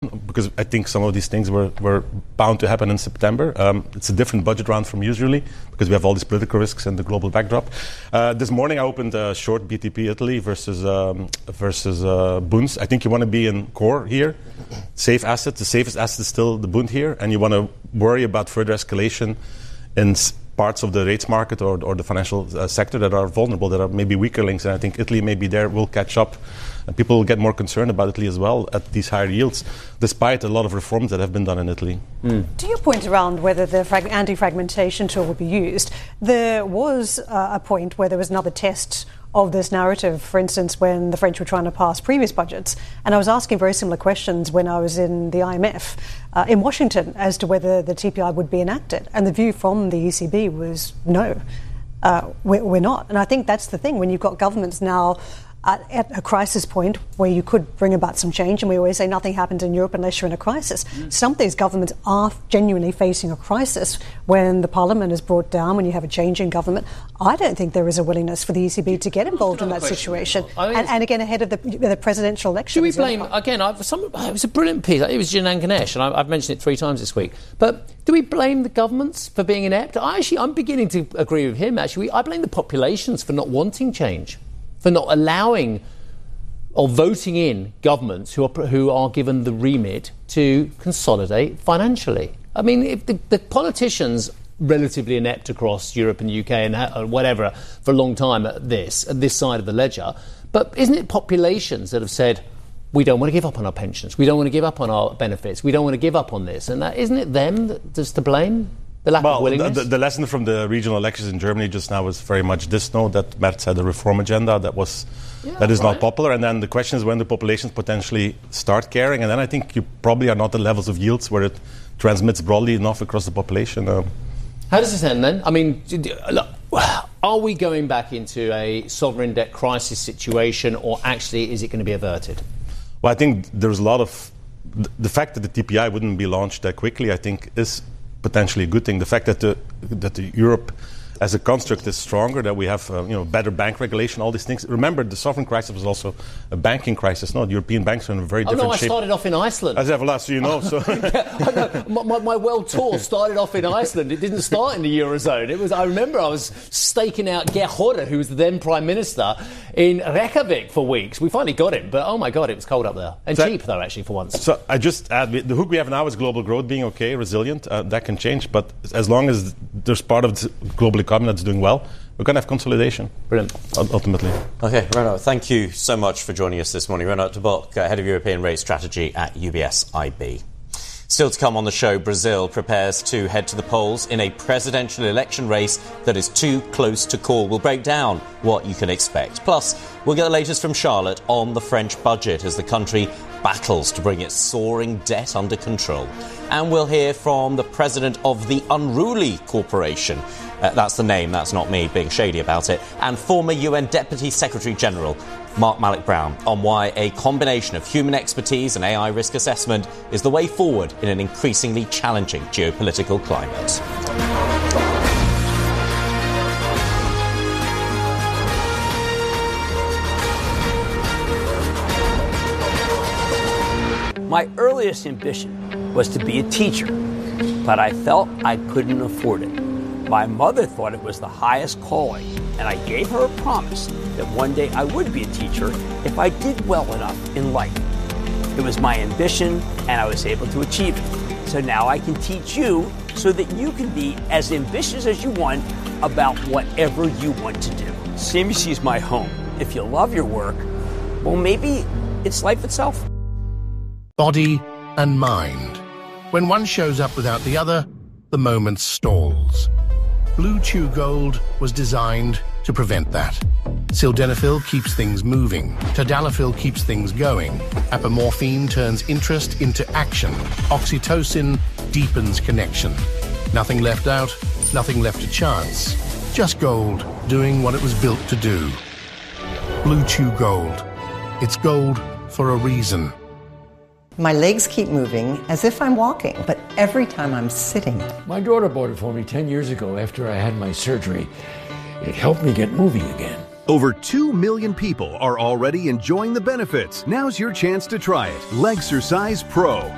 because I think some of these things were bound to happen in September. It's a different budget round from usually because we have all these political risks and the global backdrop. This morning I opened a short BTP Italy versus Bunds. I think you want to be in core here, safe assets. The safest asset is still the Bund here, and you want to worry about further escalation in parts of the rates market or the financial sector that are vulnerable, that are maybe weaker links. And I think Italy maybe there will catch up. And people will get more concerned about Italy as well at these higher yields, despite a lot of reforms that have been done in Italy. To your point around whether the anti-fragmentation tool would be used, there was a point where there was another test of this narrative, for instance, when the French were trying to pass previous budgets. And I was asking very similar questions when I was in the IMF in Washington as to whether the TPI would be enacted. And the view from the ECB was no, we're not. And I think that's the thing. When you've got governments now at a crisis point where you could bring about some change, and we always say nothing happens in Europe unless you're in a crisis. Some of these governments are genuinely facing a crisis when the parliament is brought down, when you have a change in government. I don't think there is a willingness for the ECB to get involved in that situation. And again, ahead of the presidential election. Do we blame, again, it was a brilliant piece. It was Jinan Ganesh, and I've mentioned it 3 times this week. But do we blame the governments for being inept? I'm beginning to agree with him, actually. I blame the populations for not wanting change, for not allowing or voting in governments who are given the remit to consolidate financially. I mean, if the politicians, relatively inept across Europe and the UK and whatever for a long time at this side of the ledger, but isn't it populations that have said, we don't want to give up on our pensions, we don't want to give up on our benefits, we don't want to give up on this, and isn't it them that's to blame? The lack of willingness? The lesson from the regional elections in Germany just now was very much this, that Merz had a reform agenda that is not popular. And then the question is when the populations potentially start caring. And then I think you probably are not at levels of yields where it transmits broadly enough across the population. How does this end then? I mean, look, are we going back into a sovereign debt crisis situation, or actually is it going to be averted? Well, I think there's a lot of... The fact that the TPI wouldn't be launched that quickly, I think, is potentially a good thing. The fact that the Europe as a construct is stronger, that we have better bank regulation, all these things. Remember, the sovereign crisis was also a banking crisis. No, the European banks are in a very different shape. I started off in Iceland. As ever last, so you know. So. My world tour started off in Iceland. It didn't start in the Eurozone. I remember I was staking out Geir, who was the then Prime Minister, in Reykjavik for weeks. We finally got him, but oh my God, it was cold up there. And cheap, though, actually, for once. So I just add, the hook we have now is global growth being okay, resilient. That can change, but as long as there's part of the global economy that's doing well, we're going to have consolidation. Brilliant. Ultimately. Okay, Renaud, thank you so much for joining us this morning. Renaud de Bock, Head of European Rate Strategy at UBS IB. Still to come on the show, Brazil prepares to head to the polls in a presidential election race that is too close to call. We'll break down what you can expect. Plus, we'll get the latest from Charlotte on the French budget as the country battles to bring its soaring debt under control. And we'll hear from the president of the Unruly Corporation. That's the name, that's not me being shady about it. And former UN Deputy Secretary General Mark Malloch Brown on why a combination of human expertise and AI risk assessment is the way forward in an increasingly challenging geopolitical climate. My earliest ambition was to be a teacher, but I felt I couldn't afford it. My mother thought it was the highest calling, and I gave her a promise that one day I would be a teacher if I did well enough in life. It was my ambition, and I was able to achieve it. So now I can teach you so that you can be as ambitious as you want about whatever you want to do. CMUC is my home. If you love your work, well, maybe it's life itself. Body and mind. When one shows up without the other, the moment stalls. Blue Chew Gold was designed to prevent that. Sildenafil keeps things moving. Tadalafil keeps things going. Apomorphine turns interest into action. Oxytocin deepens connection. Nothing left out, nothing left to chance. Just gold doing what it was built to do. Blue Chew Gold. It's gold for a reason. My legs keep moving as if I'm walking, but every time I'm sitting. My daughter bought it for me 10 years ago after I had my surgery. It helped me get moving again. Over 2 million people are already enjoying the benefits. Now's your chance to try it. Legsurcise Pro.